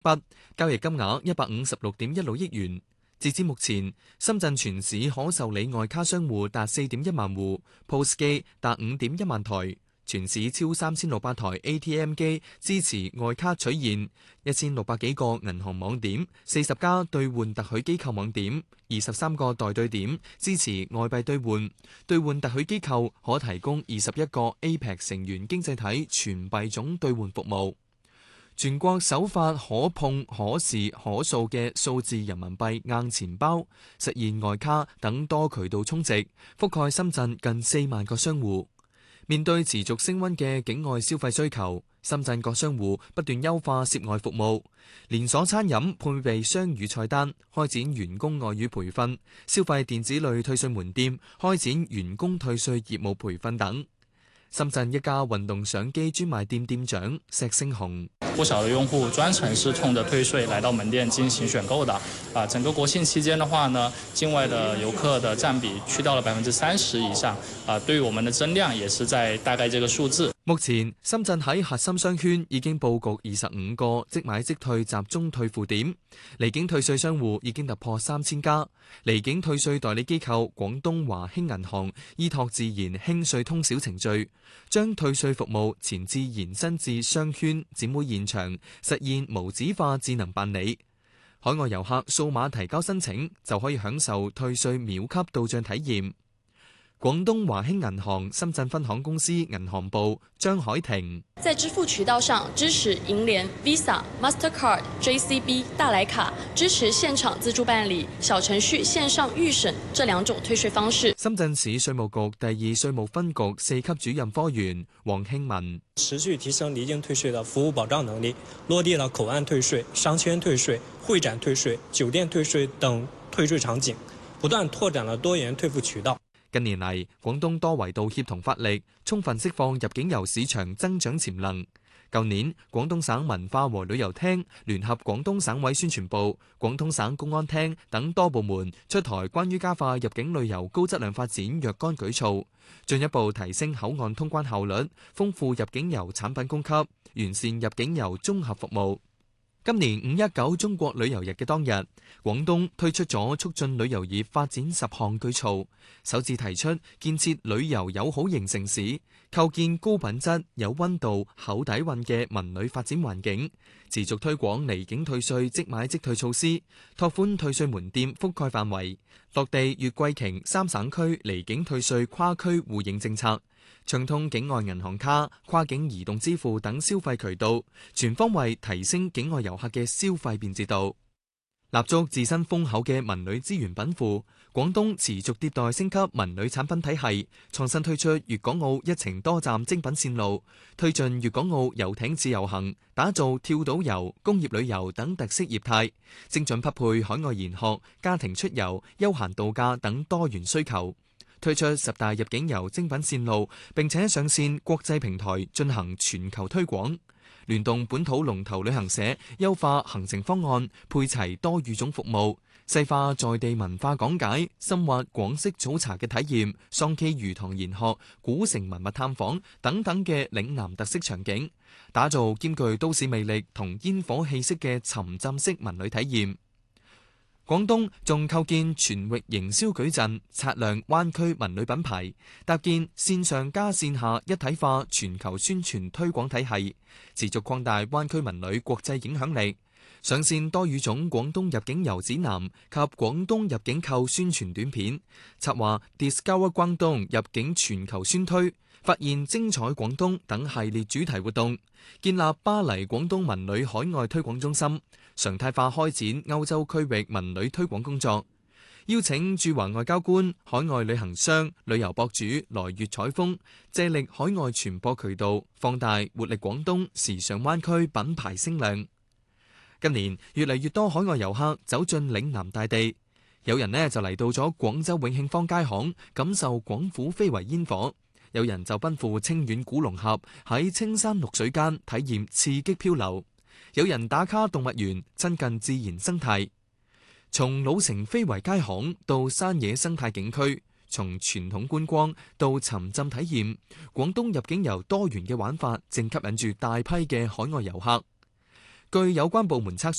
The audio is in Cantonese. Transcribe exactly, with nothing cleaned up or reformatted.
筆，交易金額一百五十六點一六億元。截至目前，深圳全市可受理外卡商戶達四點一萬戶 ，P O S 機達五點一萬台，全市超三千六百台 A T M 機支持外卡取現，一千六百幾個銀行網點，四十家兌換特許機構網點，二十三個代兌點支持外幣兌換，兌換特許機構可提供二十一個 A P E C 成員經濟體全幣種兌換服務。全國首發可碰可視可掃嘅數字人民幣硬錢包，實現外卡等多渠道充值，覆蓋深圳近四萬個商戶。面對持續升溫嘅境外消費需求，深圳各商戶不斷優化涉外服務，連鎖餐飲配備雙語菜單，開展員工外語培訓；消費電子類退稅門店開展員工退稅業務培訓等。深圳一家運動相機專賣店店長石星雄： 不少的用戶專程是衝着退稅來到門店進行選購的。啊，整個國慶期間的話呢，境外的遊客的佔比去到了百分之三十以上。啊，對於我們的增量也是在大概這個數字。 目前，深圳喺核心商圈已經佈局二十五個即買即退集中退付點，離境退稅商戶已經突破三千家。離境退稅代理機構廣東華興銀行依託自然興稅通小程序，將退稅服務前置延伸至商圈、展會現場，實現無紙化智能辦理。海外遊客數碼提交申請就可以享受退稅秒級到賬體驗。廣東華興銀行深圳分行公司銀行部張海婷： 在支付渠道上支持銀聯、Visa、Mastercard、J C B、大來卡，支持現場自助辦理、小程序線上預審這兩種退稅方式。 深圳市稅務局第二稅務分局四級主任科員黃興文： 持續提升離境退稅的服務保障能力，落地了口岸退稅、商圈退稅、會展退稅、酒店退稅等退稅場景，不斷拓展了多元退付渠道。 近年嚟，廣東多維度協同發力，充分釋放入境遊市場增長潛能。舊年，廣東省文化和旅遊廳聯合廣東省委宣傳部、廣東省公安廳等多部門出台關於加快入境旅遊高質量發展若干舉措，進一步提升口岸通關效率，豐富入境遊產品供給，完善入境遊綜合服務。今年五一九中國旅遊日嘅當日，廣東推出咗促進旅遊業發展十項舉措，首次提出建設旅遊友好型城市，構建高品質、有溫度、厚底蘊嘅文旅發展環境，持續推廣離境退稅即買即退措施，拓寬退稅門店覆蓋範圍，落地粵貴黥三省區離境退稅跨區互認政策，暢通境外銀行卡、跨境移動支付等消費渠道，全方位提升境外遊客嘅消費便捷度。立足自身豐厚嘅文旅資源稟賦，廣東持續迭代升級文旅產品體系，創新推出粵港澳一程多站精品線路，推進粵港澳遊艇自由行，打造跳島遊、工業旅遊等特色業態，精準匹配海外研學、家庭出遊、休閒度假等多元需求。推出十大入境遊精品線路，並且上線國際平台進行全球推廣，聯動本土龍頭旅行社優化行程方案，配齊多語種服務，細化在地文化講解，深挖廣式早茶嘅體驗、桑基魚塘研學、古城文物探訪等等嘅嶺南特色場景，打造兼具都市魅力同煙火氣息嘅沉浸式文旅體驗。廣東仲構建全域營銷矩陣，擦亮灣區文旅品牌，搭建線上加線下一體化全球宣傳推廣體系，持續擴大灣區文旅國際影響力。上線多語種廣東入境遊指南及廣東入境購宣傳短片，策劃 Discover 廣東入境全球宣推，發現精彩廣東等系列主題活動，建立巴黎廣東文旅海外推廣中心，常態化開展歐洲區域文旅推廣工作，邀請駐華外交官、海外旅行商、旅遊博主來粵採風，借力海外傳播渠道，放大活力廣東時尚灣區品牌聲量。今年越嚟越多海外遊客走進嶺南大地，有人呢就嚟到咗廣州永慶坊街巷，感受廣府非遺煙火。有人就奔赴清遠古龍峽，喺青山綠水間體驗刺激漂流；有人打卡動物園，親近自然生態。從老城非遺街巷到山野生態景區，從傳統觀光到沉浸體驗，廣東入境遊多元嘅玩法正吸引住大批嘅海外遊客。 據有關部門測